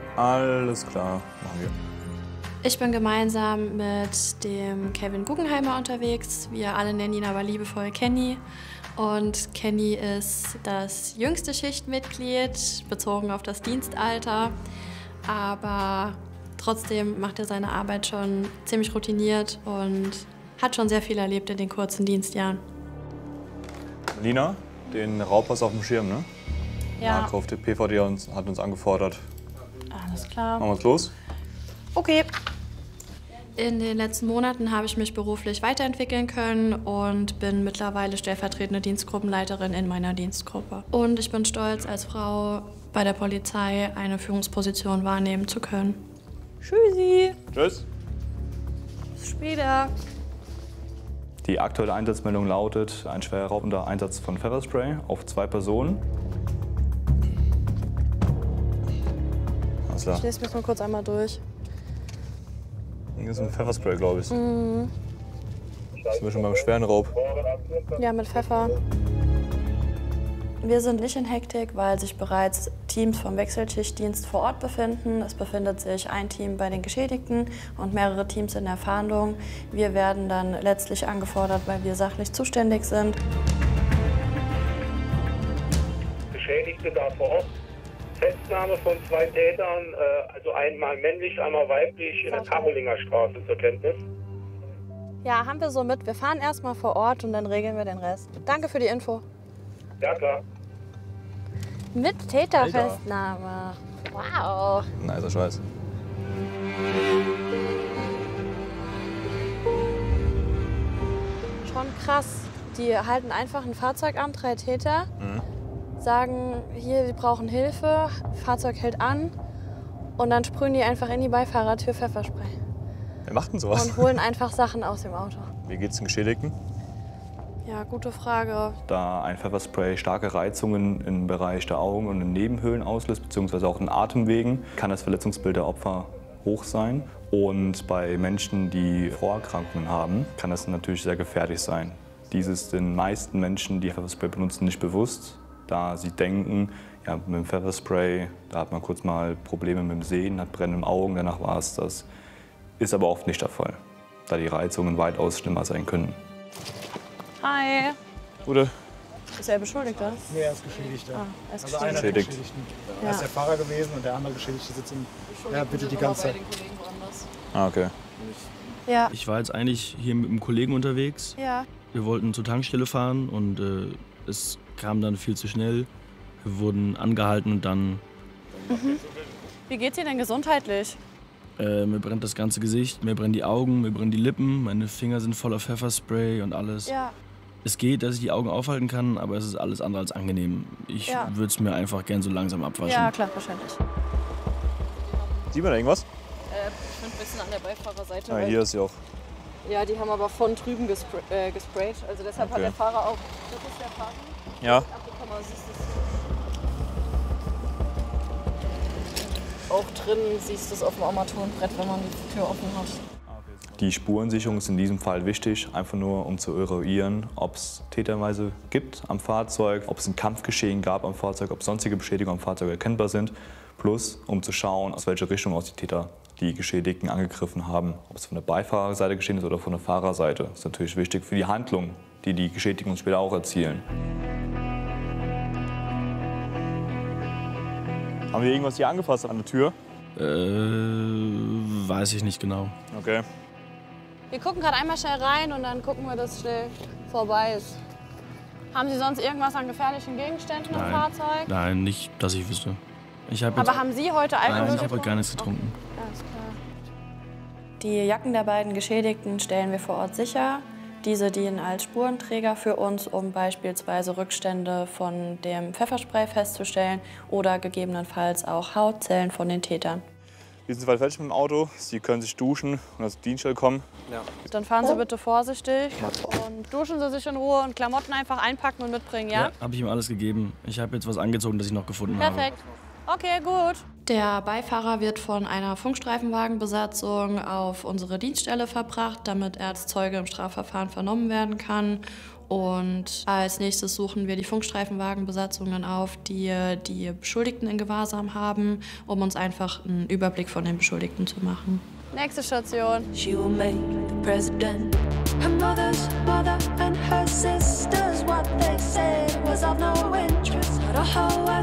Alles klar, machen wir. Ich bin gemeinsam mit dem Kevin Guggenheimer unterwegs. Wir alle nennen ihn aber liebevoll Kenny. Und Kenny ist das jüngste Schichtmitglied, bezogen auf das Dienstalter. Aber trotzdem macht er seine Arbeit schon ziemlich routiniert und hat schon sehr viel erlebt in den kurzen Dienstjahren. Lina, den Raub hast du auf dem Schirm, ne? Ja. Markov, der PVD hat uns angefordert. Alles klar. Machen wir uns los? Okay. In den letzten Monaten habe ich mich beruflich weiterentwickeln können und bin mittlerweile stellvertretende Dienstgruppenleiterin in meiner Dienstgruppe. Und ich bin stolz, als Frau bei der Polizei eine Führungsposition wahrnehmen zu können. Tschüssi. Tschüss. Bis später. Die aktuelle Einsatzmeldung lautet: ein schwer raubender Einsatz von Pfefferspray auf 2 Personen. Alles klar. Ich lese mich mal kurz einmal durch. Hier ist ein Pfefferspray, glaube ich. Sind wir schon beim schweren Raub? Ja, mit Pfeffer. Wir sind nicht in Hektik, weil sich bereits Teams vom Wechselschichtdienst vor Ort befinden. Es befindet sich ein Team bei den Geschädigten und mehrere Teams in der Fahndung. Wir werden dann letztlich angefordert, weil wir sachlich zuständig sind. Geschädigte da vor Ort. Festnahme von 2 Tätern, also einmal männlich, einmal weiblich, in der Karolinger Straße zur Kenntnis. Ja, haben wir so mit. Wir fahren erstmal vor Ort und dann regeln wir den Rest. Danke für die Info. Ja, klar. Mit Täterfestnahme. Wow. Nicer Scheiß. Schon krass. Die halten einfach ein Fahrzeug an, 3 Täter. Sagen, hier, sie brauchen Hilfe, Fahrzeug hält an und dann sprühen die einfach in die Beifahrertür Pfefferspray. Wer macht denn sowas? Und holen einfach Sachen aus dem Auto. Wie geht's den Geschädigten? Ja, gute Frage. Da ein Pfefferspray starke Reizungen im Bereich der Augen und den Nebenhöhlen auslöst, beziehungsweise auch in Atemwegen, kann das Verletzungsbild der Opfer hoch sein. Und bei Menschen, die Vorerkrankungen haben, kann das natürlich sehr gefährlich sein. Dies ist den meisten Menschen, die Pfefferspray benutzen, nicht bewusst, da sie denken, ja, mit dem Pfefferspray, da hat man kurz mal Probleme mit dem Sehen, hat brennende Augen, danach war es das. Ist aber oft nicht der Fall, da die Reizungen weitaus schlimmer sein können. Hi. Gute. Ist er Beschuldigter? Nee, er ist Geschädigter. Er ist Also einer der Geschädigt. Geschädigten. Ja. Er ist der Fahrer gewesen und der andere Geschädigte sitzt ihm bitte die ganze Zeit. Ah, okay. Ja. Ich war jetzt eigentlich hier mit einem Kollegen unterwegs. Ja. Wir wollten zur Tankstelle fahren und es kam dann viel zu schnell. Wir wurden angehalten und dann... Wie geht's Ihnen denn gesundheitlich? Mir brennt das ganze Gesicht, mir brennen die Augen, mir brennen die Lippen, meine Finger sind voller Pfefferspray und alles. Ja. Es geht, dass ich die Augen aufhalten kann, aber es ist alles andere als angenehm. Ich würde es mir einfach gern so langsam abwaschen. Ja, klar, verständlich. Sieht man da irgendwas? Ich bin ein bisschen an der Beifahrerseite. Ah, weil- hier ist sie auch. Ja, die haben aber von drüben gesprayt. Also deshalb hat Okay. der Fahrer auch. Das ist der Fahrer. Ja. Abgekommen, siehst du. Auch drin siehst du es auf dem Armaturenbrett, wenn man die Tür offen hat. Die Spurensicherung ist in diesem Fall wichtig, einfach nur um zu eruieren, ob es Täterweise gibt am Fahrzeug, ob es ein Kampfgeschehen gab am Fahrzeug, ob sonstige Beschädigungen am Fahrzeug erkennbar sind. Plus, um zu schauen, aus welcher Richtung aus die Täter die Geschädigten angegriffen haben. Ob es von der Beifahrerseite geschehen ist oder von der Fahrerseite. Das ist natürlich wichtig für die Handlung, die die Geschädigten später auch erzielen. Haben wir irgendwas hier angefasst an der Tür? Weiß ich nicht genau. Okay. Wir gucken gerade einmal schnell rein und dann gucken wir, dass es schnell vorbei ist. Haben Sie sonst irgendwas an gefährlichen Gegenständen im Fahrzeug? Nein, nicht, dass ich wüsste. Ich hab jetzt, Aber haben Sie heute Alkohol nein, ich habe getrunken? heute gar nichts getrunken. Alles klar. Die Jacken der beiden Geschädigten stellen wir vor Ort sicher. Diese dienen als Spurenträger für uns, um beispielsweise Rückstände von dem Pfefferspray festzustellen oder gegebenenfalls auch Hautzellen von den Tätern. Wir sind fertig mit dem Auto. Sie können sich duschen und zur Dienststelle kommen. Dann fahren Sie bitte vorsichtig und duschen Sie sich in Ruhe und Klamotten einfach einpacken und mitbringen, ja? Ja, habe ich ihm alles gegeben. Ich habe jetzt was angezogen, das ich noch gefunden habe. Perfekt. Okay, gut. Der Beifahrer wird von einer Funkstreifenwagenbesatzung auf unsere Dienststelle verbracht, damit er als Zeuge im Strafverfahren vernommen werden kann. Und als nächstes suchen wir die Funkstreifenwagenbesatzungen auf, die die Beschuldigten in Gewahrsam haben, um uns einfach einen Überblick von den Beschuldigten zu machen. Nächste Station. She will make the president. Her mother's mother and her sisters, what they said was of no interest. But a whole